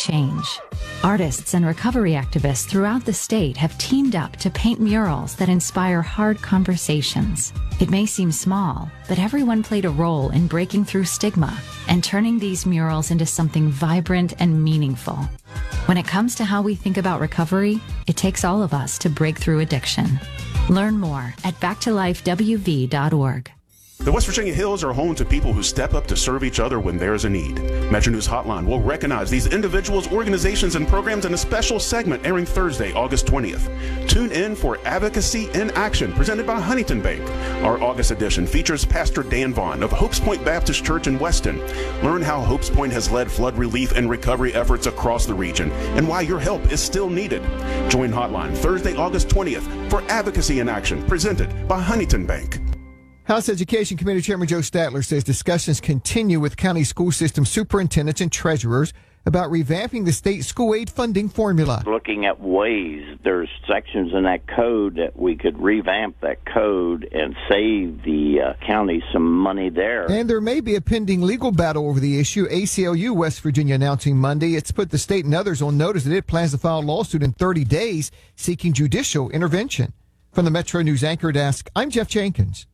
change. Artists and recovery activists throughout the state have teamed up to paint murals that inspire hard conversations. It may seem small, but everyone played a role in breaking through stigma and turning these murals into something vibrant and meaningful. When it comes to how we think about recovery, it takes all of us to break through addiction. Learn more at backtolifewv.org. The West Virginia Hills are home to people who step up to serve each other when there's a need. Metro News Hotline will recognize these individuals, organizations, and programs in a special segment airing Thursday, August 20th. Tune in for Advocacy in Action, presented by Huntington Bank. Our August edition features Pastor Dan Vaughn of Hopes Point Baptist Church in Weston. Learn how Hopes Point has led flood relief and recovery efforts across the region and why your help is still needed. Join Hotline Thursday, August 20th for Advocacy in Action, presented by Huntington Bank. House Education Committee Chairman Joe Statler says discussions continue with county school system superintendents and treasurers about revamping the state school aid funding formula. Looking at ways, there's sections in that code that we could revamp that code and save the county some money there. And there may be a pending legal battle over the issue. ACLU West Virginia announcing Monday it's put the state and others on notice that it plans to file a lawsuit in 30 days seeking judicial intervention. From the Metro News Anchor Desk, I'm Jeff Jenkins.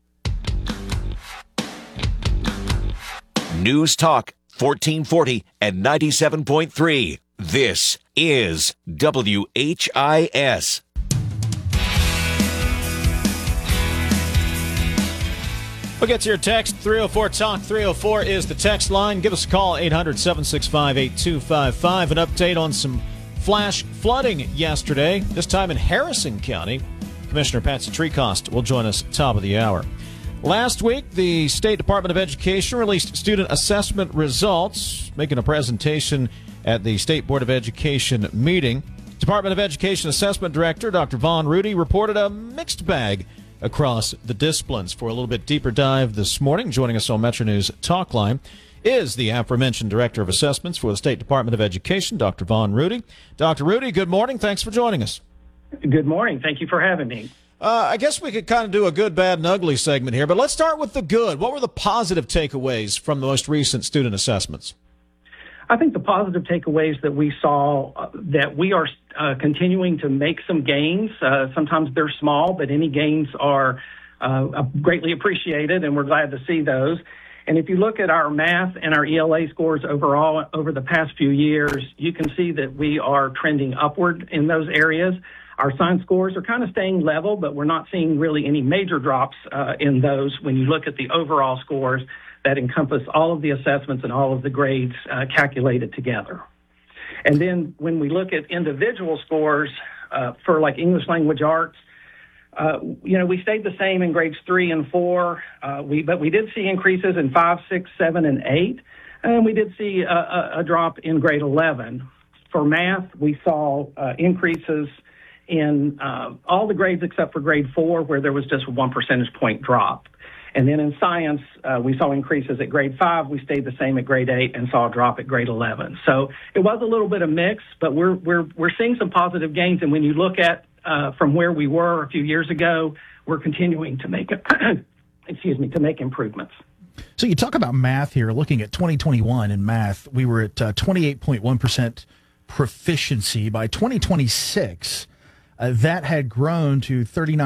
News Talk 1440 and 97.3. This is WHIS. We'll get to your text. 304-TALK. 304 is the text line. Give us a call, 800-765-8255. An update on some flash flooding yesterday, this time in Harrison County. Commissioner Patsy Treecost will join us top of the hour. Last week, the State Department of Education released student assessment results, making a presentation at the State Board of Education meeting. Department of Education Assessment Director Dr. Vaughn Rudy reported a mixed bag across the disciplines. For a little bit deeper dive this morning, joining us on Metro News Talk Line is the aforementioned Director of Assessments for the State Department of Education, Dr. Vaughn Rudy. Dr. Rudy, good morning. Thanks for joining us. Good morning. Thank you for having me. I guess we could kind of do a good, bad, and ugly segment here, but let's start with the good. What were the positive takeaways from the most recent student assessments? I think the positive takeaways that we saw that we are continuing to make some gains. Sometimes they're small, but any gains are greatly appreciated, and we're glad to see those. And if you look at our math and our ELA scores overall over the past few years, you can see that we are trending upward in those areas. Our science scores are kind of staying level, but we're not seeing really any major drops in those when you look at the overall scores that encompass all of the assessments and all of the grades calculated together. And then when we look at individual scores for like English language arts, we stayed the same in grades 3 and 4, but we did see increases in 5, 6, 7, and 8, and we did see a drop in grade 11. For math, we saw increases in all the grades except for grade 4, where there was just a 1 percentage point drop. And then in science, we saw increases at grade 5. We stayed the same at grade 8 and saw a drop at grade 11. So it was a little bit of mix, but we're seeing some positive gains. And when you look at from where we were a few years ago, we're continuing to make improvements. So you talk about math here. Looking at 2021 in math, we were at 28.1% proficiency. By 2026. That had grown to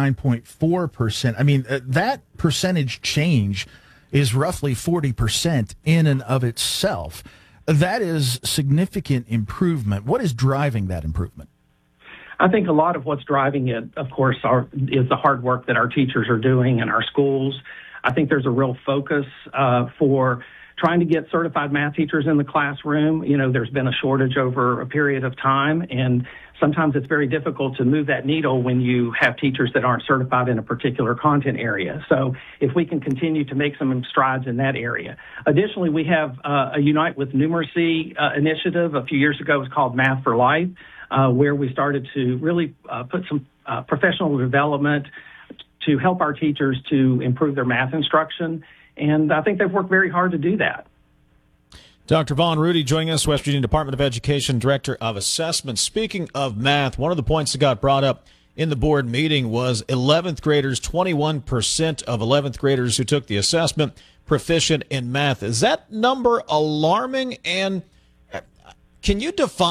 39.4%. I mean, that percentage change is roughly 40% in and of itself. That is significant improvement. What is driving that improvement? I think a lot of what's driving it, of course, is the hard work that our teachers are doing in our schools. I think there's a real focus for trying to get certified math teachers in the classroom. There's been a shortage over a period of time, and sometimes it's very difficult to move that needle when you have teachers that aren't certified in a particular content area. So if we can continue to make some strides in that area. Additionally, we have a Unite with Numeracy initiative. A few years ago, it was called Math for Life, where we started to really put some professional development to help our teachers to improve their math instruction. And I think they've worked very hard to do that. Dr. Vaughn Rudy joining us, West Virginia Department of Education, Director of Assessment. Speaking of math, one of the points that got brought up in the board meeting was 11th graders, 21% of 11th graders who took the assessment proficient in math. Is that number alarming? And can you define